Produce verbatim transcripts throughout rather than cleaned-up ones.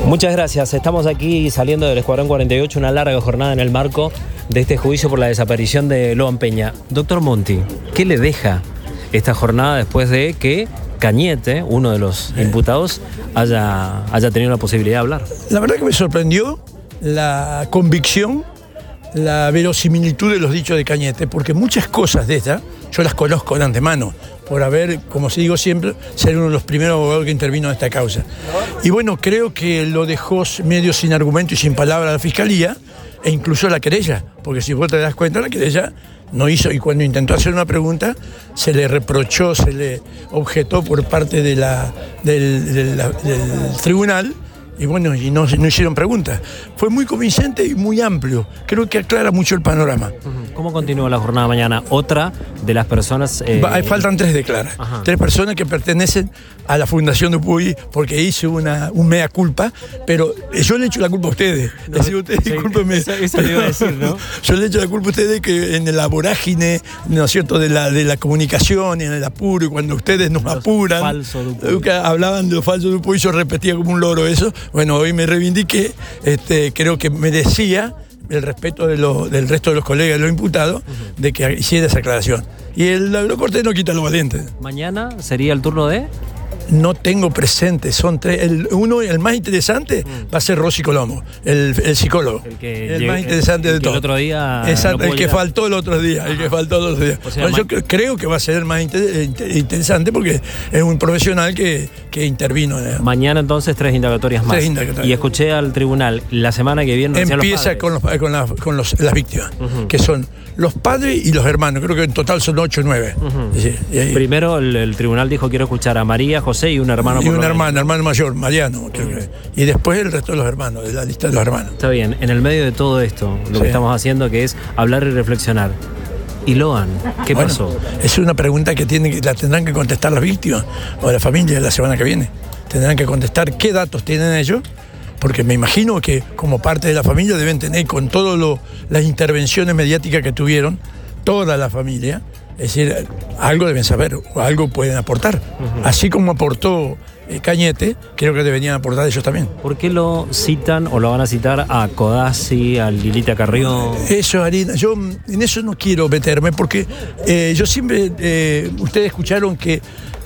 Muchas gracias. Estamos aquí saliendo del Escuadrón cuarenta y ocho, una larga jornada en el marco de este juicio por la desaparición de Loan Peña. Doctor Monti, ¿qué le deja esta jornada después de que Cañete, uno de los imputados, haya, haya tenido la posibilidad de hablar? La verdad que me sorprendió la convicción, la verosimilitud de los dichos de Cañete, porque muchas cosas de estas yo las conozco de antemano, por haber, como se digo siempre, ser uno de los primeros abogados que intervino en esta causa. Y bueno, creo que lo dejó medio sin argumento y sin palabra a la Fiscalía, e incluso la querella, porque si vos te das cuenta, la querella no hizo, y cuando intentó hacer una pregunta, se le reprochó, se le objetó por parte de la, del, del, del tribunal, y bueno, y no, no hicieron preguntas. Fue muy convincente y muy amplio. Creo que aclara mucho el panorama. ¿Cómo continúa la jornada mañana? Otra de las personas... Eh... Va, faltan tres declaras. Ajá. Tres personas que pertenecen a la Fundación Dupuy, porque hice una, un mea culpa, pero yo le echo la culpa a ustedes. No, es decir, ustedes, sí, discúlpenme. Eso, eso le iba a decir, ¿no? Yo le echo la culpa a ustedes que en la vorágine, ¿no es cierto?, de la, de la comunicación y en el apuro, y cuando ustedes nos los apuran, falso Dupuy. Hablaban de los falsos Dupuy, yo repetía como un loro eso. Bueno, hoy me reivindiqué, este, creo que merecía el respeto de lo, del resto de los colegas de los imputados, uh-huh, de que hiciera esa aclaración. Y el, lo cortés no quita lo valiente. ¿Mañana sería el turno de...? No tengo presente, son tres. El, uno, el más interesante, mm. va a ser Rosy Colombo, el, el psicólogo. El, que el llegue, más interesante el, el de todo. El otro día. Exacto, no el que llegar. faltó el otro día. Ajá. El que faltó el otro día. O sea, bueno, yo creo que va a ser el más inter, interesante porque es un profesional que, que intervino. ¿eh? Mañana entonces tres indagatorias más. Tres indagatorias. Y escuché al tribunal la semana que viene. Empieza los con, los, con, la, con los, las víctimas, uh-huh, que son los padres y los hermanos. Creo que en total son ocho o nueve. Uh-huh. Sí, primero el, el tribunal dijo: quiero escuchar a María, José y un hermano. Y un hermano, hermano mayor, Mariano, creo que. Y después el resto de los hermanos, de la lista de los hermanos. Está bien, en el medio de todo esto, lo sí. que estamos haciendo, que es hablar y reflexionar. ¿Y Loan? ¿Qué bueno, pasó? Es una pregunta que, tiene, que la tendrán que contestar las víctimas o la familia la semana que viene. Tendrán que contestar qué datos tienen ellos, porque me imagino que como parte de la familia deben tener, con todas las intervenciones mediáticas que tuvieron, toda la familia. Es decir, algo deben saber, o algo pueden aportar. Uh-huh. Así como aportó eh, Cañete, creo que deberían aportar ellos también. ¿Por qué lo citan o lo van a citar a Codazzi, a Lilita Carrió? Eso, Arina, yo en eso no quiero meterme, porque eh, yo siempre, eh, ustedes escucharon que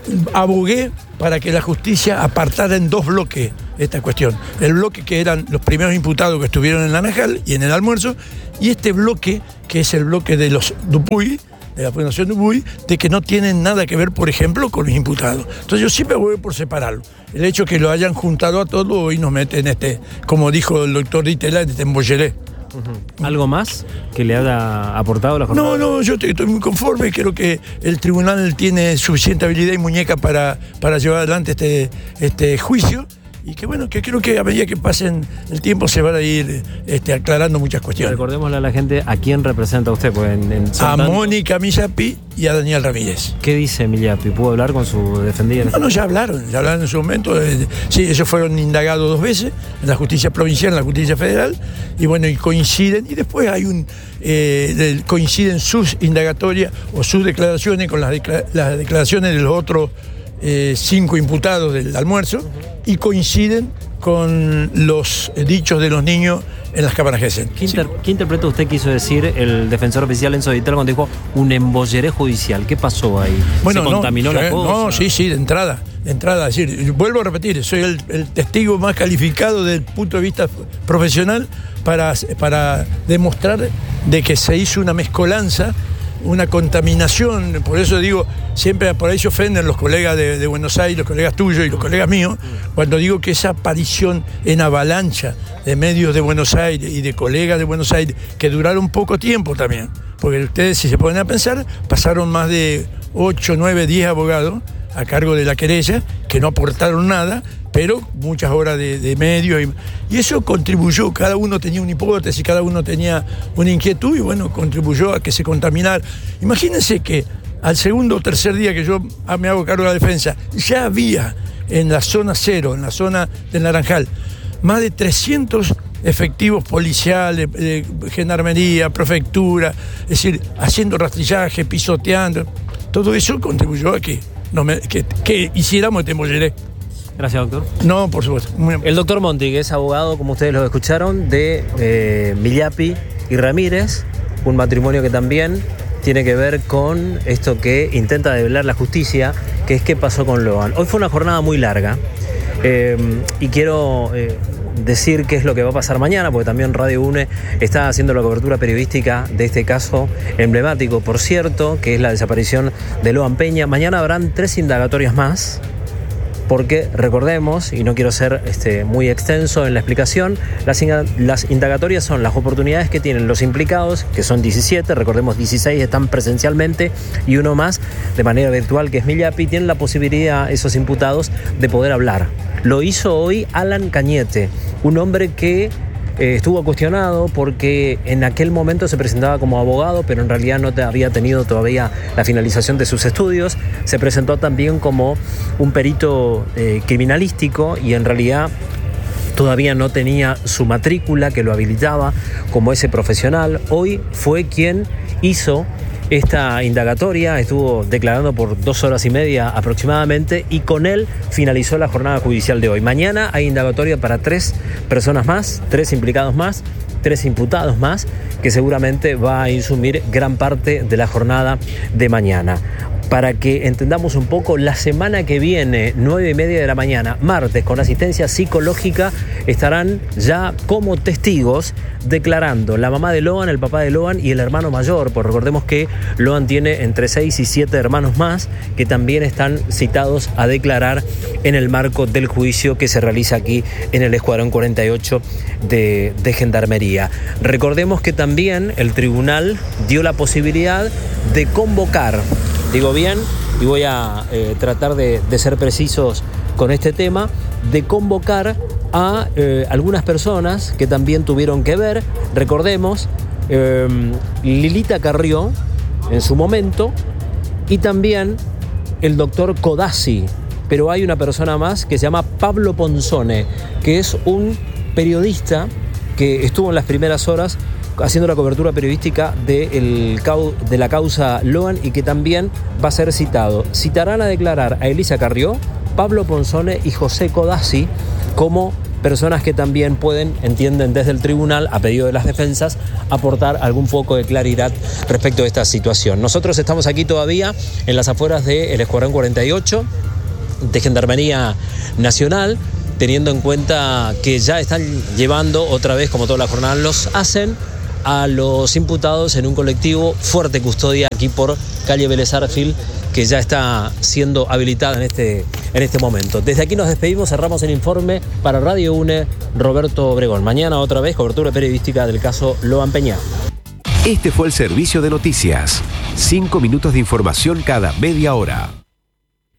abogué para que la justicia apartara en dos bloques esta cuestión. El bloque que eran los primeros imputados que estuvieron en Naranjal y en el almuerzo, y este bloque que es el bloque de los Dupuy, de la Fundación Dupuy, de que no tienen nada que ver, por ejemplo, con los imputados. Entonces yo siempre voy por separarlo. El hecho que lo hayan juntado a todos hoy nos mete en este, como dijo el doctor Ditela, en este embolleré. Uh-huh. ¿Algo más que le haya aportado la jornada? No, no, yo estoy, estoy muy conforme. Creo que el tribunal tiene suficiente habilidad y muñeca para, para llevar adelante este, este juicio. Y que bueno, que creo que a medida que pasen el tiempo se van a ir este, aclarando muchas cuestiones. Recordémosle a la gente a quién representa usted. Pues en, en a Mónica Millapi y a Daniel Ramírez. ¿Qué dice Millapi? ¿Pudo hablar con su defendida? No, no, ya hablaron, ya hablaron en su momento. Eh, sí, ellos fueron indagados dos veces, en la justicia provincial, en la justicia federal, y bueno, y coinciden, y después hay un eh, de, coinciden sus indagatorias o sus declaraciones con las, decla- las declaraciones de los otros Eh, cinco imputados del almuerzo, uh-huh, y coinciden con los dichos de los niños en las cámaras Gesell. ¿Qué, inter- ¿Qué interpreta usted quiso decir el defensor oficial Enzo Vitale cuando dijo un embolleré judicial? ¿Qué pasó ahí? Bueno, ¿Se contaminó no, la cosa? No, sí, sí, de entrada. De entrada, es decir, vuelvo a repetir, soy el, el testigo más calificado desde el punto de vista profesional para, para demostrar de que se hizo una mezcolanza, una contaminación. Por eso digo, siempre por ahí se ofenden los colegas de, de Buenos Aires, los colegas tuyos y los colegas míos, cuando digo que esa aparición en avalancha de medios de Buenos Aires y de colegas de Buenos Aires, que duraron poco tiempo también, porque ustedes, si se ponen a pensar, pasaron más de ocho, nueve, diez abogados a cargo de la querella, que no aportaron nada, pero muchas horas de, de medios, y, y eso contribuyó. Cada uno tenía una hipótesis, cada uno tenía una inquietud, y bueno, contribuyó a que se contaminara. Imagínense que al segundo o tercer día que yo me hago cargo de la defensa, ya había en la zona cero, en la zona del Naranjal, más de trescientos efectivos policiales, eh, gendarmería, prefectura, es decir, haciendo rastrillaje, pisoteando. Todo eso contribuyó a que, no me, que, que hiciéramos este embolleré. Gracias, doctor. No, por supuesto. Muy... El doctor Monti, que es abogado, como ustedes lo escucharon, de eh, Millapi y Ramírez, un matrimonio que también tiene que ver con esto que intenta develar la justicia, que es qué pasó con Loan. Hoy fue una jornada muy larga eh, y quiero eh, decir qué es lo que va a pasar mañana, porque también Radio UNE está haciendo la cobertura periodística de este caso emblemático, por cierto, que es la desaparición de Loan Peña. Mañana habrán tres indagatorias más, porque recordemos, y no quiero ser este, muy extenso en la explicación, las, las indagatorias son las oportunidades que tienen los implicados, que son diecisiete, recordemos dieciséis están presencialmente y uno más de manera virtual, que es Millapi. Tienen la posibilidad esos imputados de poder hablar. Lo hizo hoy Alan Cañete, un hombre que Eh, estuvo cuestionado porque en aquel momento se presentaba como abogado, pero en realidad no te había tenido todavía la finalización de sus estudios. Se presentó también como un perito eh, criminalístico y en realidad todavía no tenía su matrícula que lo habilitaba como ese profesional. Hoy fue quien hizo esta indagatoria, estuvo declarando por dos horas y media aproximadamente y con él finalizó la jornada judicial de hoy. Mañana hay indagatoria para tres personas más, tres implicados más, tres imputados más, que seguramente va a insumir gran parte de la jornada de mañana. Para que entendamos un poco, la semana que viene, nueve y media de la mañana, martes, con asistencia psicológica, estarán ya como testigos declarando la mamá de Loan, el papá de Loan y el hermano mayor, porque recordemos que Loan tiene entre seis y siete hermanos más que también están citados a declarar en el marco del juicio que se realiza aquí en el Escuadrón cuarenta y ocho de, de Gendarmería. Recordemos que también el tribunal dio la posibilidad de convocar, digo bien, y voy a eh, tratar de, de ser precisos con este tema, de convocar a eh, algunas personas que también tuvieron que ver. Recordemos, eh, Lilita Carrió, en su momento, y también el doctor Codazzi, pero hay una persona más que se llama Pablo Ponzone, que es un periodista que estuvo en las primeras horas haciendo la cobertura periodística de, el, de la causa Loan y que también va a ser citado. Citarán a declarar a Elisa Carrió, Pablo Ponzone y José Codazzi como personas que también pueden, entienden desde el tribunal, a pedido de las defensas, aportar algún poco de claridad respecto a esta situación. Nosotros estamos aquí todavía en las afueras del Escuadrón cuarenta y ocho de Gendarmería Nacional, teniendo en cuenta que ya están llevando otra vez, como toda la jornada los hacen, a los imputados en un colectivo fuerte custodia aquí por calle Vélez Arfield, que ya está siendo habilitada en este, en este momento. Desde aquí nos despedimos, cerramos el informe para Radio UNE, Roberto Obregón. Mañana otra vez cobertura periodística del caso Loan Peña. Este fue el servicio de noticias. Cinco minutos de información cada media hora.